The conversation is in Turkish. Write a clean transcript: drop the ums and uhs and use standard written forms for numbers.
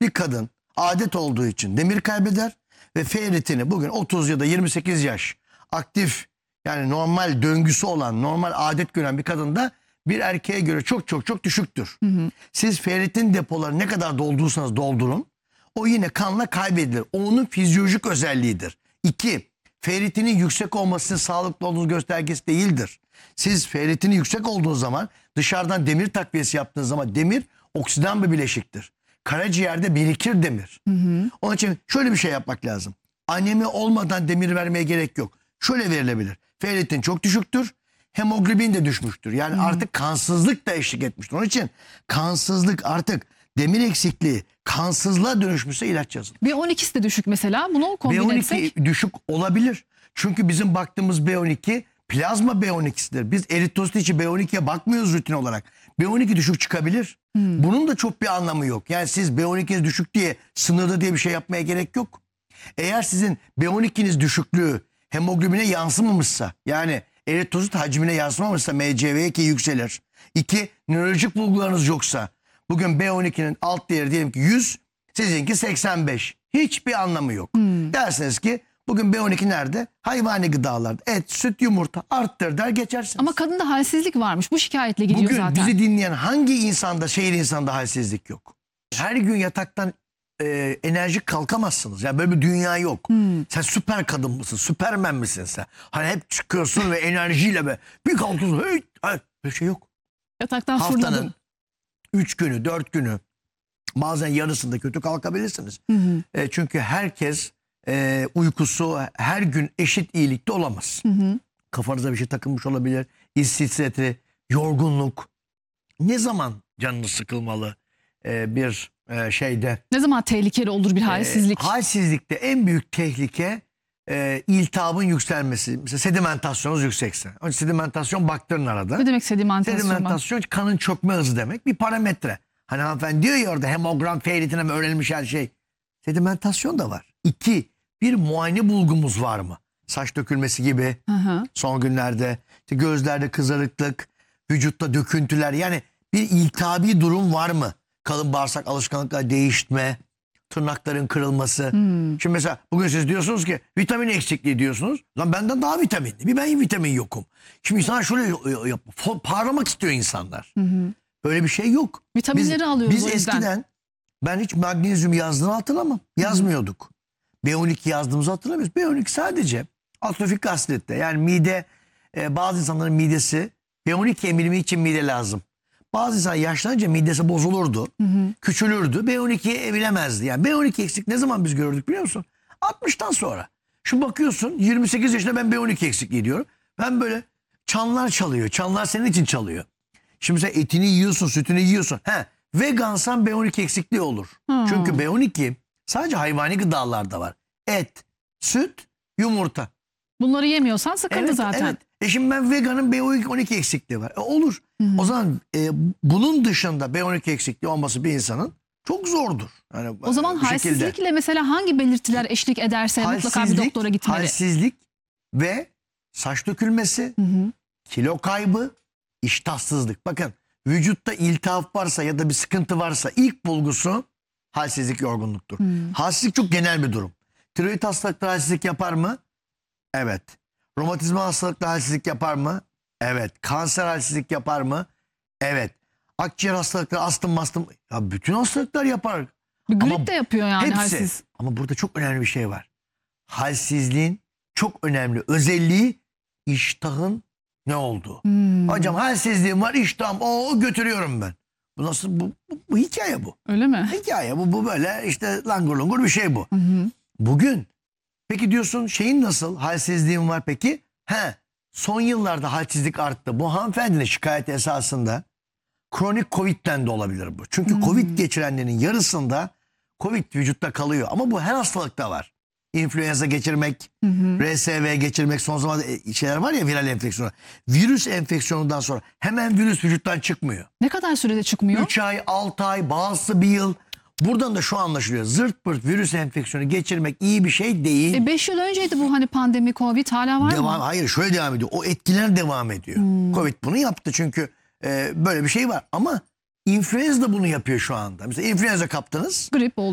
bir kadın adet olduğu için demir kaybeder ve F ritini bugün 30 ya da 28 yaş aktif, yani normal döngüsü olan, normal adet gören bir kadında bir erkeğe göre çok çok çok düşüktür. Siz ferritin depoları ne kadar doldurursanız doldurun, o yine kanla kaybedilir. O onun fizyolojik özelliğidir. 2. Ferritinin yüksek olması sağlıklı olduğunuz göstergesi değildir. Siz ferritinin yüksek olduğu zaman dışarıdan demir takviyesi yaptığınız zaman demir oksidan bir bileşiktir. Karaciğerde birikir demir. Onun için şöyle bir şey yapmak lazım. Anemi olmadan demir vermeye gerek yok. Şöyle verilebilir. Ferritin çok düşüktür. Hemoglobin de düşmüştür. Yani artık kansızlık da eşlik etmiştir. Onun için kansızlık, artık demir eksikliği kansızlığa dönüşmüşse ilaç yazın. B12'si de düşük mesela. Bunu kombin etsek. B12 düşük olabilir. Çünkü bizim baktığımız B12 plazma B12'sidir. Biz eritrosit içi B12'ye bakmıyoruz rutin olarak. B12 düşük çıkabilir. Bunun da çok bir anlamı yok. Yani siz B12'niz düşük diye sınırda diye bir şey yapmaya gerek yok. Eğer sizin B12'niz düşüklüğü hemoglobine yansımamışsa, yani eritrosit hacmine yansımamışsa MCV2 yükselir. 2. Nörolojik bulgularınız yoksa, bugün B12'nin alt değeri diyelim ki 100, sizinki 85. Hiçbir anlamı yok. Dersiniz ki bugün B12 nerede? Hayvani gıdalarda. Et, süt, yumurta arttır der geçersiniz. Ama kadında halsizlik varmış. Bu şikayetle gidiyor bugün zaten. bizi dinleyen hangi insanda, şehir insanda halsizlik yok? Her gün yataktan enerjik kalkamazsınız. Yani böyle bir dünya yok. Sen süper kadın mısın? Süpermen misin sen? Hani hep çıkıyorsun ve enerjiyle bir kalkıyorsun. Hayır, böyle şey yok. Yataktan Haftanın fırladın. 3 günü, 4 günü, bazen yarısında kötü kalkabilirsiniz. Çünkü herkes uykusu her gün eşit iyilikte olamaz. Kafanıza bir şey takılmış olabilir. İş stresi, yorgunluk. Ne zaman canınız sıkılmalı bir şeyde? Ne zaman tehlikeli olur bir halsizlik? Halsizlikte en büyük tehlike iltihabın yükselmesi. Mesela sedimentasyonunuz yüksekse. Onun için sedimentasyon baktırın arada. Ne demek sedimentasyon? Sedimentasyon kanın çökme hızı demek. Bir parametre. Hani hanımefendi diyor ya orada hemogram, ferritine mi öğrenilmiş her şey. Sedimentasyon da var. 2. Bir muayene bulgumuz var mı? Saç dökülmesi gibi son günlerde. İşte gözlerde kızarıklık, vücutta döküntüler. Yani bir iltihabi durum var mı? Kalın bağırsak alışkanlıkları değişme, tırnakların kırılması. Şimdi mesela bugün siz diyorsunuz ki vitamin eksikliği diyorsunuz. Lan benden daha vitaminli. Bir ben vitamin yokum. Şimdi insan şöyle parlamak istiyor insanlar. Böyle bir şey yok. Vitaminleri alıyoruz biz o yüzden. eskiden ben hiç magnezyum yazdığını hatırlamam. Yazmıyorduk. B12 yazdığımızı hatırlamıyoruz. B12 sadece atrofik gastritte, yani mide, bazı insanların midesi B12 emilimi için mide lazım. Bazı insan yaşlanınca midesi bozulurdu. Küçülürdü. B12'ye emilemezdi. Yani B12 eksik ne zaman biz gördük biliyor musun? 60'tan sonra. Şu bakıyorsun 28 yaşında ben B12 eksikliği diyorum. Ben böyle çanlar çalıyor. Çanlar senin için çalıyor. Şimdi sen etini yiyorsun, sütünü yiyorsun. Vegansan B12 eksikliği olur. Çünkü B12 sadece hayvani gıdalarda var. Et, süt, yumurta. Bunları yemiyorsan sıkıntı zaten. Evet. Şimdi ben veganın B12 eksikliği var. Olur. O zaman bunun dışında B12 eksikliği olması bir insanın çok zordur. Yani O zaman halsizlikle mesela hangi belirtiler eşlik ederse mutlaka bir doktora gitmeli? Halsizlik ve saç dökülmesi, kilo kaybı, iştahsızlık. Bakın vücutta iltihap varsa ya da bir sıkıntı varsa ilk bulgusu halsizlik, yorgunluktur. Halsizlik çok genel bir durum. Tiroid hastalıkları halsizlik yapar mı? Evet. Romatizma hastalıkları halsizlik yapar mı? Evet. Kanser halsizlik yapar mı? Evet. Akciğer hastalıkları, astım, ya bütün hastalıklar yapar. Bir grip de yapıyor yani hepsi. halsiz. Ama burada çok önemli bir şey var. Halsizliğin çok önemli özelliği iştahın ne olduğu. Hocam halsizliğim var, iştahım götürüyorum ben. Bu nasıl bu hikaye bu. Öyle mi? Hikaye bu böyle işte langur lungur bir şey bu. Bugün peki diyorsun şeyin nasıl? Halsizliğin var peki? Son yıllarda halsizlik arttı. Bu hanımefendinin şikayeti esasında kronik Covid'den de olabilir bu. Çünkü Covid geçirenlerin yarısında Covid vücutta kalıyor. Ama bu her hastalıkta var. İnfluenza geçirmek, RSV geçirmek, son zamanlarda şeyler var ya, viral enfeksiyonu. Virüs enfeksiyonundan sonra hemen virüs vücuttan çıkmıyor. Ne kadar sürede çıkmıyor? 3 ay, 6 ay, bazısı 1 yıl. Buradan da şu anlaşılıyor. Zırt pırt virüs enfeksiyonu geçirmek iyi bir şey değil. 5 yıl önceydi bu hani pandemi, Covid, hala var mı? Hayır, şöyle devam ediyor. O etkiler devam ediyor. Covid bunu yaptı çünkü böyle bir şey var. Ama influenza da bunu yapıyor şu anda. Mesela influenza kaptınız. Grip oldu.